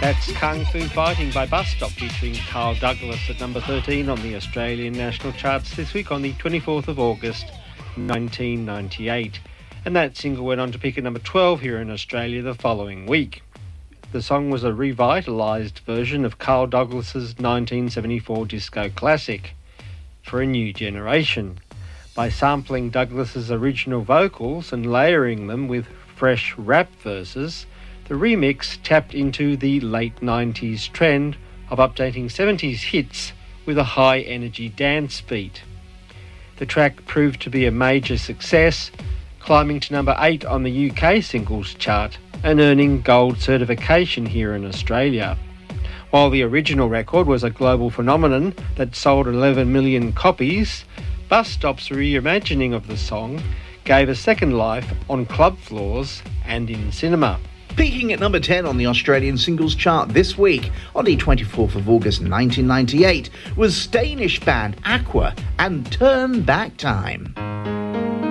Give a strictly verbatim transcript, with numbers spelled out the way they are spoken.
That's Kung Fu Fighting by Bus Stop featuring Carl Douglas at number thirteen on the Australian national charts this week on the twenty-fourth of August nineteen ninety-eight. And that single went on to peak at number twelve here in Australia the following week. The song was a revitalised version of Carl Douglas's nineteen seventy-four disco classic, For a New Generation. By sampling Douglas's original vocals and layering them with fresh rap verses, the remix tapped into the late nineties trend of updating seventies hits with a high-energy dance beat. The track proved to be a major success, climbing to number eight on the U K singles chart and earning gold certification here in Australia. While the original record was a global phenomenon that sold eleven million copies, Bus Stop's reimagining of the song gave a second life on club floors and in cinema. Peaking at number ten on the Australian singles chart this week, on the twenty-fourth of August nineteen ninety-eight, was Danish band Aqua and Turn Back Time.